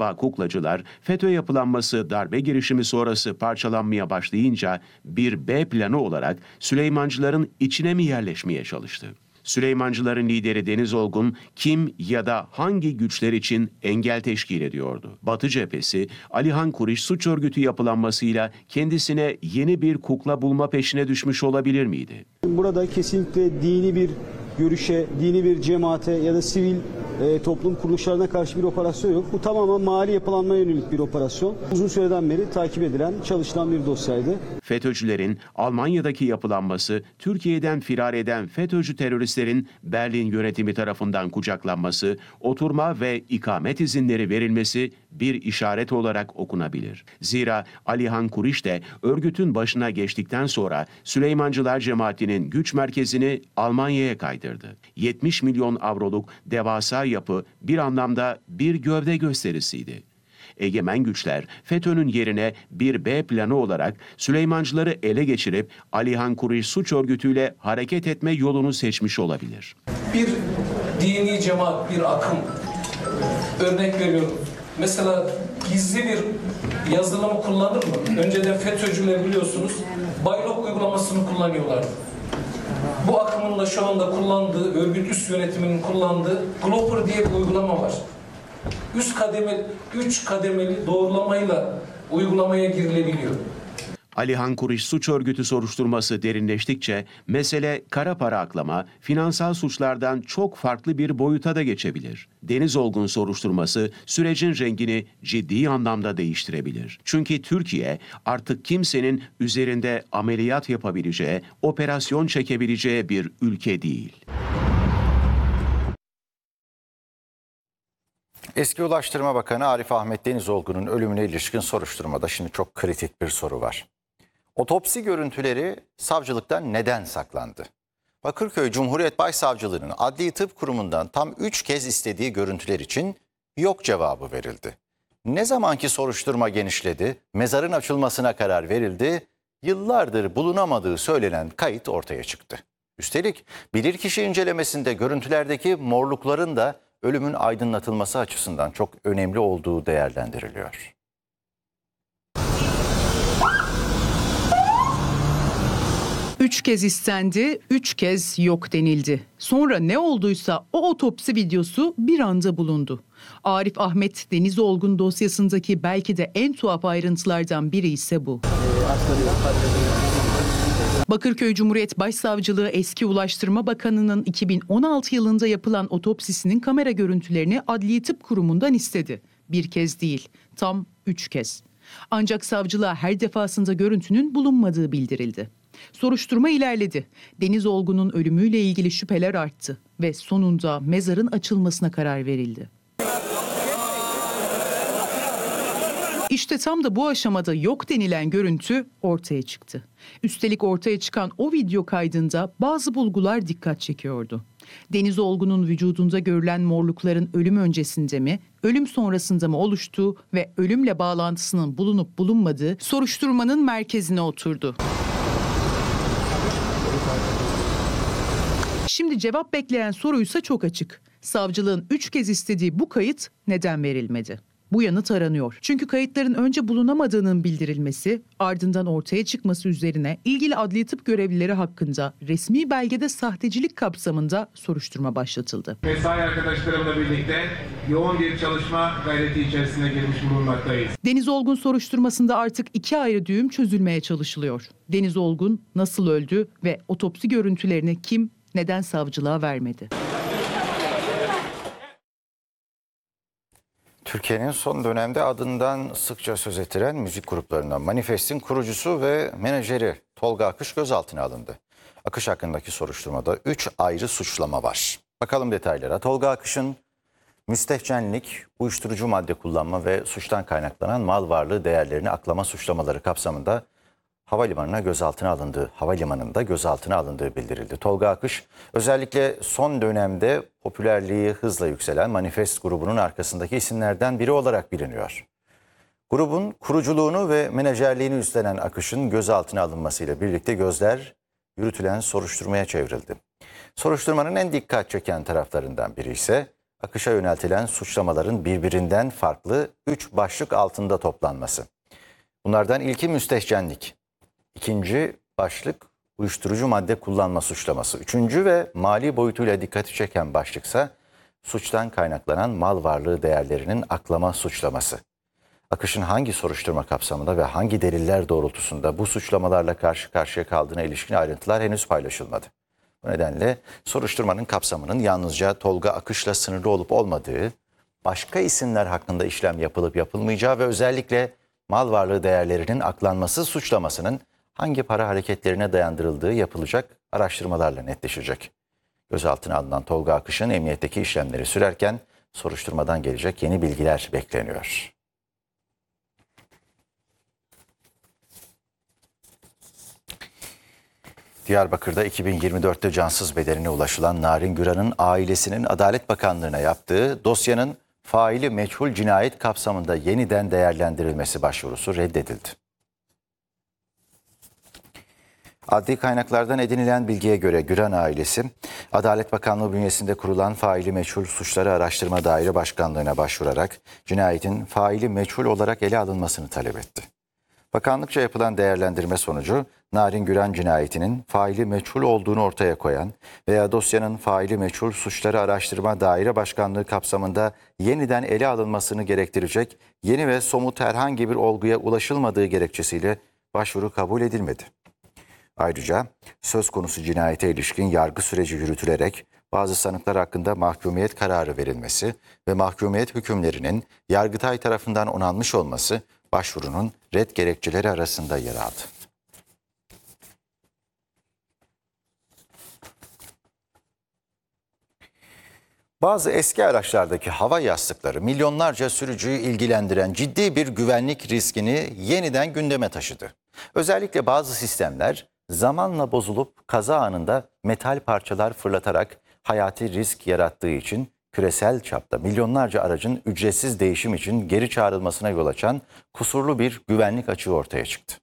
Acaba kuklacılar FETÖ yapılanması darbe girişimi sonrası parçalanmaya başlayınca bir B planı olarak Süleymancıların içine mi yerleşmeye çalıştı? Süleymancıların lideri Deniz Olgun kim ya da hangi güçler için engel teşkil ediyordu? Batı cephesi Alihan Kuriş suç örgütü yapılanmasıyla kendisine yeni bir kukla bulma peşine düşmüş olabilir miydi? Burada kesinlikle dini bir görüşe, dini bir cemaate ya da sivil toplum kuruluşlarına karşı bir operasyon yok. Bu tamamen mali yapılanmaya yönelik bir operasyon. Uzun süreden beri takip edilen, çalışılan bir dosyaydı. FETÖ'cülerin Almanya'daki yapılanması, Türkiye'den firar eden FETÖ'cü teröristlerin Berlin yönetimi tarafından kucaklanması, oturma ve ikamet izinleri verilmesi bir işaret olarak okunabilir. Zira Alihan Kuriş de örgütün başına geçtikten sonra Süleymancılar cemaatinin güç merkezini Almanya'ya kaydırdı. 70 milyon avroluk devasa yapı bir anlamda bir gövde gösterisiydi. Egemen güçler FETÖ'nün yerine bir B planı olarak Süleymancıları ele geçirip Alihan Kuriş suç örgütüyle hareket etme yolunu seçmiş olabilir. Bir dini cemaat, bir akım, örnek veriyorum. Mesela gizli bir yazılımı kullanır mı? Önceden FETÖ'cüler biliyorsunuz Baylok uygulamasını kullanıyorlardı. Bu akımın da şu anda kullandığı, örgüt üst yönetiminin kullandığı Glopper diye bir uygulama var. Üç kademeli doğrulamayla uygulamaya girilebiliyor. Alihan Kuriş suç örgütü soruşturması derinleştikçe mesele kara para aklama, finansal suçlardan çok farklı bir boyuta da geçebilir. Deniz Olgun soruşturması sürecin rengini ciddi anlamda değiştirebilir. Çünkü Türkiye artık kimsenin üzerinde ameliyat yapabileceği, operasyon çekebileceği bir ülke değil. Eski Ulaştırma Bakanı Arif Ahmet Denizolgun'un ölümüne ilişkin soruşturmada şimdi çok kritik bir soru var. Otopsi görüntüleri savcılıktan neden saklandı? Bakırköy Cumhuriyet Başsavcılığı'nın Adli Tıp Kurumu'ndan tam 3 kez istediği görüntüler için yok cevabı verildi. Ne zamanki soruşturma genişledi, mezarın açılmasına karar verildi, yıllardır bulunamadığı söylenen kayıt ortaya çıktı. Üstelik bilirkişi incelemesinde görüntülerdeki morlukların da ölümün aydınlatılması açısından çok önemli olduğu değerlendiriliyor. Üç kez istendi, 3 kez yok denildi. Sonra ne olduysa o otopsi videosu bir anda bulundu. Arif Ahmet Denizolgun dosyasındaki belki de en tuhaf ayrıntılardan biri ise bu. Bakırköy Cumhuriyet Başsavcılığı eski Ulaştırma Bakanı'nın 2016 yılında yapılan otopsisinin kamera görüntülerini Adli Tıp Kurumu'ndan istedi. Bir kez değil, tam 3 kez. Ancak savcılığa her defasında görüntünün bulunmadığı bildirildi. Soruşturma ilerledi. Deniz Olgun'un ölümüyle ilgili şüpheler arttı ve sonunda mezarın açılmasına karar verildi. İşte tam da bu aşamada yok denilen görüntü ortaya çıktı. Üstelik ortaya çıkan o video kaydında bazı bulgular dikkat çekiyordu. Deniz Olgun'un vücudunda görülen morlukların ölüm öncesinde mi, ölüm sonrasında mı oluştuğu ve ölümle bağlantısının bulunup bulunmadığı soruşturmanın merkezine oturdu. Şimdi cevap bekleyen soruysa çok açık. Savcılığın 3 kez istediği bu kayıt neden verilmedi? Bu yanıt aranıyor. Çünkü kayıtların önce bulunamadığının bildirilmesi, ardından ortaya çıkması üzerine ilgili adli tıp görevlileri hakkında resmi belgede sahtecilik kapsamında soruşturma başlatıldı. Mesai arkadaşlarımla birlikte yoğun bir çalışma gayreti içerisine girmiş bulunmaktayız. Deniz Olgun soruşturmasında artık 2 ayrı düğüm çözülmeye çalışılıyor. Deniz Olgun nasıl öldü ve otopsi görüntülerini kim, neden savcılığa vermedi? Türkiye'nin son dönemde adından sıkça söz ettiren müzik gruplarından Manifest'in kurucusu ve menajeri Tolga Akış gözaltına alındı. Akış hakkındaki soruşturmada 3 ayrı suçlama var. Bakalım detaylara. Tolga Akış'ın müstehcenlik, uyuşturucu madde kullanma ve suçtan kaynaklanan mal varlığı değerlerini aklama suçlamaları kapsamında havalimanında gözaltına alındığı bildirildi. Tolga Akış özellikle son dönemde popülerliği hızla yükselen Manifest grubunun arkasındaki isimlerden biri olarak biliniyor. Grubun kuruculuğunu ve menajerliğini üstlenen Akış'ın gözaltına alınmasıyla birlikte gözler yürütülen soruşturmaya çevrildi. Soruşturmanın en dikkat çeken taraflarından biri ise Akışa yöneltilen suçlamaların birbirinden farklı 3 başlık altında toplanması. Bunlardan ilki müstehcenlik. İkinci başlık uyuşturucu madde kullanma suçlaması. Üçüncü ve mali boyutuyla dikkati çeken başlıksa suçtan kaynaklanan mal varlığı değerlerinin aklama suçlaması. Akış'ın hangi soruşturma kapsamında ve hangi deliller doğrultusunda bu suçlamalarla karşı karşıya kaldığına ilişkin ayrıntılar henüz paylaşılmadı. Bu nedenle soruşturmanın kapsamının yalnızca Tolga Akış'la sınırlı olup olmadığı, başka isimler hakkında işlem yapılıp yapılmayacağı ve özellikle mal varlığı değerlerinin aklanması suçlamasının hangi para hareketlerine dayandırıldığı yapılacak araştırmalarla netleşecek. Gözaltına alınan Tolga Akış'ın emniyetteki işlemleri sürerken soruşturmadan gelecek yeni bilgiler bekleniyor. Diyarbakır'da 2024'te cansız bedenine ulaşılan Narin Güran'ın ailesinin Adalet Bakanlığı'na yaptığı dosyanın faili meçhul cinayet kapsamında yeniden değerlendirilmesi başvurusu reddedildi. Adli kaynaklardan edinilen bilgiye göre Güran ailesi, Adalet Bakanlığı bünyesinde kurulan faili meçhul suçları araştırma daire başkanlığına başvurarak cinayetin faili meçhul olarak ele alınmasını talep etti. Bakanlıkça yapılan değerlendirme sonucu Narin Güran cinayetinin faili meçhul olduğunu ortaya koyan veya dosyanın faili meçhul suçları araştırma daire başkanlığı kapsamında yeniden ele alınmasını gerektirecek yeni ve somut herhangi bir olguya ulaşılmadığı gerekçesiyle başvuru kabul edilmedi. Ayrıca söz konusu cinayete ilişkin yargı süreci yürütülerek bazı sanıklar hakkında mahkumiyet kararı verilmesi ve mahkumiyet hükümlerinin Yargıtay tarafından onanmış olması başvurunun red gerekçeleri arasında yer aldı. Bazı eski araçlardaki hava yastıkları milyonlarca sürücüyü ilgilendiren ciddi bir güvenlik riskini yeniden gündeme taşıdı. Özellikle bazı sistemler zamanla bozulup kaza anında metal parçalar fırlatarak hayati risk yarattığı için küresel çapta milyonlarca aracın ücretsiz değişim için geri çağrılmasına yol açan kusurlu bir güvenlik açığı ortaya çıktı.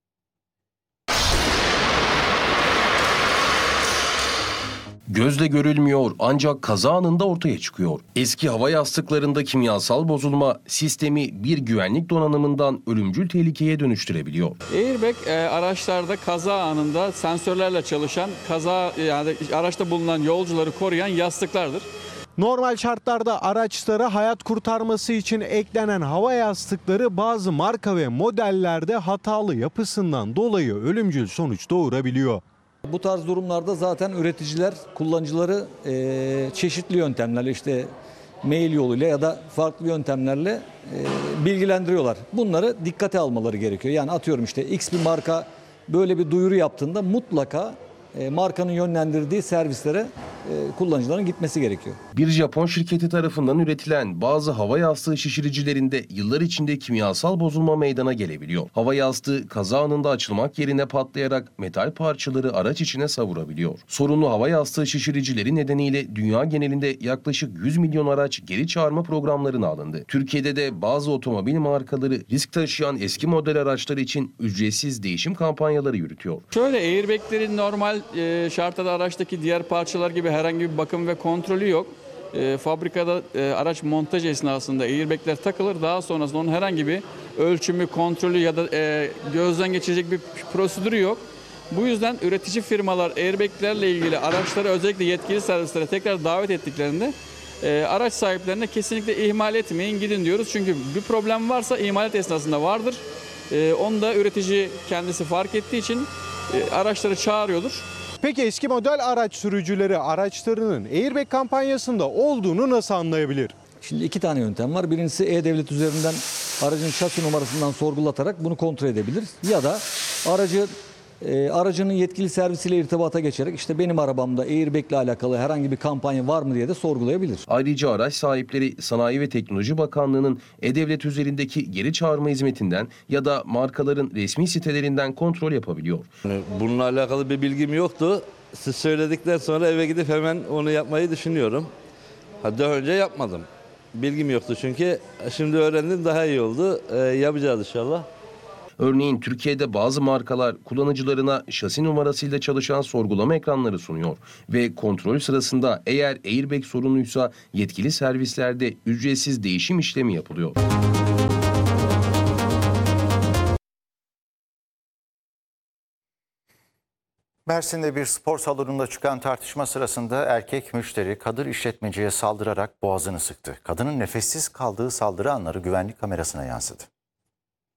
Gözle görülmüyor ancak kaza anında ortaya çıkıyor. Eski hava yastıklarında kimyasal bozulma sistemi bir güvenlik donanımından ölümcül tehlikeye dönüştürebiliyor. Airbag araçlarda kaza anında sensörlerle çalışan, yani araçta bulunan yolcuları koruyan yastıklardır. Normal şartlarda araçlara hayat kurtarması için eklenen hava yastıkları bazı marka ve modellerde hatalı yapısından dolayı ölümcül sonuç doğurabiliyor. Bu tarz durumlarda zaten üreticiler kullanıcıları çeşitli yöntemlerle işte mail yoluyla ya da farklı yöntemlerle bilgilendiriyorlar. Bunları dikkate almaları gerekiyor. Yani atıyorum işte X bir marka böyle bir duyuru yaptığında mutlaka markanın yönlendirdiği servislere kullanıcıların gitmesi gerekiyor. Bir Japon şirketi tarafından üretilen bazı hava yastığı şişiricilerinde yıllar içinde kimyasal bozulma meydana gelebiliyor. Hava yastığı kaza anında açılmak yerine patlayarak metal parçaları araç içine savurabiliyor. Sorunlu hava yastığı şişiricileri nedeniyle dünya genelinde yaklaşık 100 milyon araç geri çağırma programlarına alındı. Türkiye'de de bazı otomobil markaları risk taşıyan eski model araçlar için ücretsiz değişim kampanyaları yürütüyor. Şöyle airbaglerin normal şartlarda araçtaki diğer parçalar gibi herhangi bir bakım ve kontrolü yok. Fabrikada araç montaj esnasında airbagler takılır. Daha sonrasında onun herhangi bir ölçümü, kontrolü ya da gözden geçirecek bir prosedürü yok. Bu yüzden üretici firmalar airbaglerle ilgili araçları özellikle yetkili servislere tekrar davet ettiklerinde araç sahiplerine kesinlikle ihmal etmeyin, gidin diyoruz. Çünkü bir problem varsa imalat esnasında vardır. Onu da üretici kendisi fark ettiği için araçları çağırıyordur. Peki eski model araç sürücüleri araçlarının airbag kampanyasında olduğunu nasıl anlayabilir? Şimdi iki tane yöntem var. Birincisi E-Devlet üzerinden aracın şasi numarasından sorgulatarak bunu kontrol edebilir. Ya da aracının yetkili servisiyle irtibata geçerek işte benim arabamda airbag ile alakalı herhangi bir kampanya var mı diye de sorgulayabilir. Ayrıca araç sahipleri Sanayi ve Teknoloji Bakanlığı'nın E-Devlet üzerindeki geri çağırma hizmetinden ya da markaların resmi sitelerinden kontrol yapabiliyor. Bununla alakalı bir bilgim yoktu. Siz söyledikten sonra eve gidip hemen onu yapmayı düşünüyorum. Daha önce yapmadım. Bilgim yoktu çünkü şimdi öğrendim, daha iyi oldu. Yapacağız inşallah. Örneğin Türkiye'de bazı markalar kullanıcılarına şasi numarasıyla çalışan sorgulama ekranları sunuyor ve kontrol sırasında eğer airbag sorunuysa yetkili servislerde ücretsiz değişim işlemi yapılıyor. Mersin'de bir spor salonunda çıkan tartışma sırasında erkek müşteri kadın işletmeciye saldırarak boğazını sıktı. Kadının nefessiz kaldığı saldırı anları güvenlik kamerasına yansıdı.